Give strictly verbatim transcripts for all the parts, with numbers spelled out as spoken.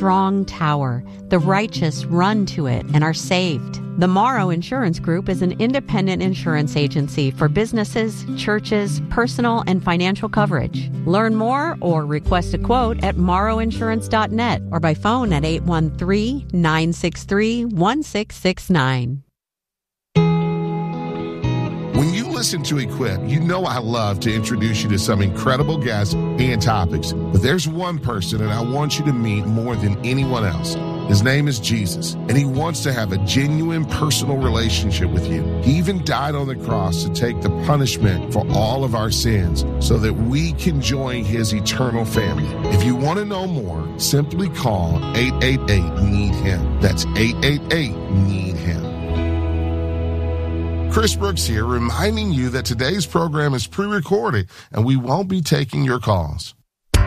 strong tower. The righteous run to it and are saved. The Morrow Insurance Group is an independent insurance agency for businesses, churches, personal and financial coverage. Learn more or request a quote at morrow insurance dot net or by phone at eight one three, nine six three, one six six nine. When you listen to Equip, you know I love to introduce you to some incredible guests and topics. But there's one person that I want you to meet more than anyone else. His name is Jesus, and he wants to have a genuine personal relationship with you. He even died on the cross to take the punishment for all of our sins so that we can join his eternal family. If you want to know more, simply call eight eight eight, need him. That's eight eight eight, need him. Chris Brooks here, reminding you that today's program is pre-recorded and we won't be taking your calls.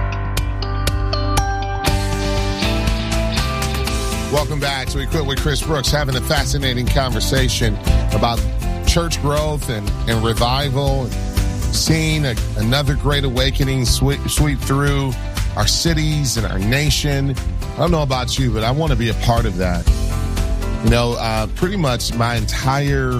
Welcome back to Equip with Chris Brooks, having a fascinating conversation about church growth and, and revival, seeing a, another great awakening sweep, sweep through our cities and our nation. I don't know about you, but I want to be a part of that. You know, uh, pretty much my entire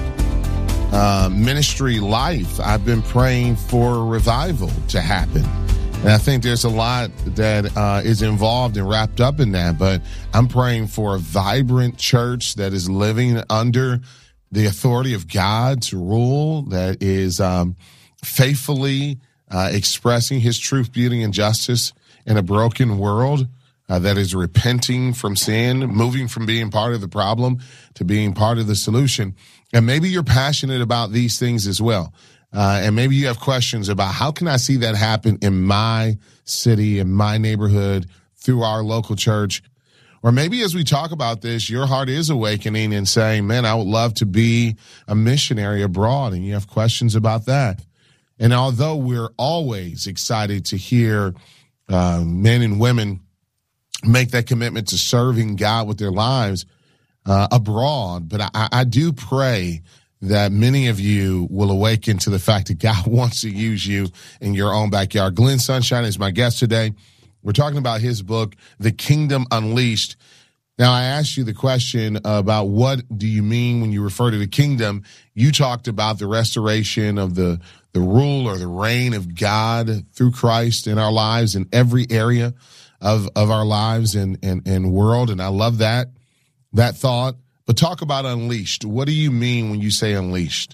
uh, ministry life, I've been praying for revival to happen. And I think there's a lot that uh, is involved and wrapped up in that. But I'm praying for a vibrant church that is living under the authority of God to rule, that is um, faithfully uh, expressing his truth, beauty, and justice in a broken world, uh, that is repenting from sin, moving from being part of the problem to being part of the solution. And maybe you're passionate about these things as well. Uh, and maybe you have questions about how can I see that happen in my city, in my neighborhood, through our local church. Or maybe as we talk about this, your heart is awakening and saying, man, I would love to be a missionary abroad. And you have questions about that. And although we're always excited to hear uh, men and women make that commitment to serving God with their lives uh, abroad, but I, I do pray that many of you will awaken to the fact that God wants to use you in your own backyard. Glenn Sunshine is my guest today. We're talking about his book, The Kingdom Unleashed. Now, I asked you the question about what do you mean when you refer to the kingdom. You talked about the restoration of the, the rule or the reign of God through Christ in our lives, in every area of, of our lives and, and, and world. And I love that, that thought. But talk about unleashed. What do you mean when you say unleashed?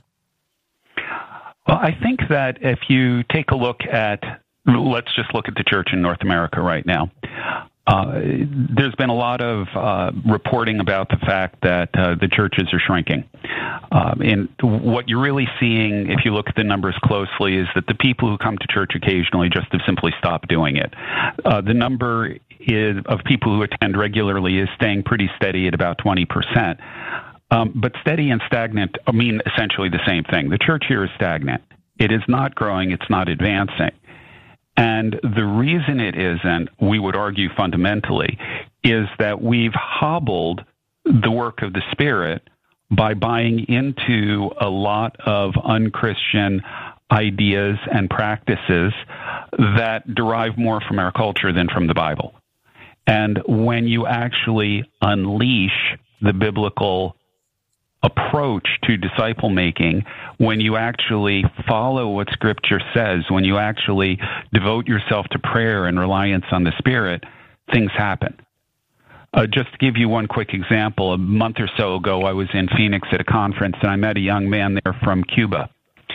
Well, I think that if you take a look at, let's just look at the church in North America right now. Uh, there's been a lot of uh, reporting about the fact that uh, the churches are shrinking. Um, and what you're really seeing, if you look at the numbers closely, is that the people who come to church occasionally just have simply stopped doing it. Uh, the number is, of people who attend regularly is staying pretty steady at about twenty percent. Um, but steady and stagnant mean essentially the same thing. The church here is stagnant. It is not growing. It's not advancing. And the reason it isn't, we would argue fundamentally, is that we've hobbled the work of the Spirit by buying into a lot of unchristian ideas and practices that derive more from our culture than from the Bible. And when you actually unleash the biblical approach to disciple making, when you actually follow what Scripture says, when you actually devote yourself to prayer and reliance on the Spirit, things happen. Uh, just to give you one quick example, a month or so ago, I was in Phoenix at a conference, and I met a young man there from Cuba.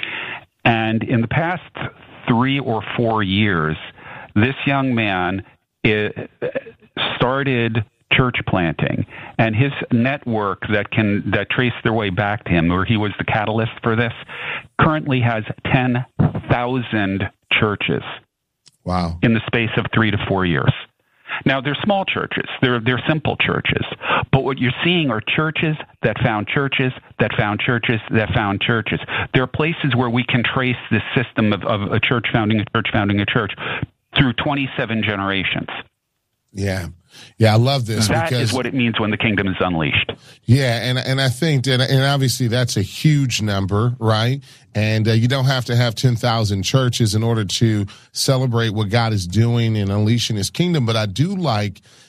And in the past three or four years, this young man it, started church planting, and his network that can that trace their way back to him, where he was the catalyst for this, currently has ten thousand churches. Wow! In the space of three to four years. Now, they're small churches. They're they're simple churches. But what you're seeing are churches that found churches, that found churches, that found churches. There are places where we can trace this system of, of a church founding a church founding a church through twenty-seven generations. Yeah. Yeah, I love this. That because, is what it means when the kingdom is unleashed. Yeah, and and I think that, and obviously that's a huge number, right? And uh, you don't have to have ten thousand churches in order to celebrate what God is doing and unleashing his kingdom. But I do like